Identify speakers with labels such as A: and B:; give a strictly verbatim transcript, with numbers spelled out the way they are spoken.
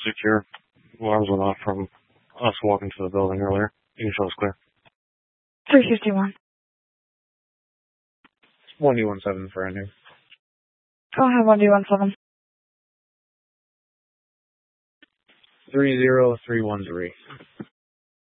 A: secure. Alarms went off from us walking to the building earlier. You can show us clear.
B: three fifty-one.
C: one D one seven for ending.
B: Go ahead, one D one seven.
C: three zero three one three.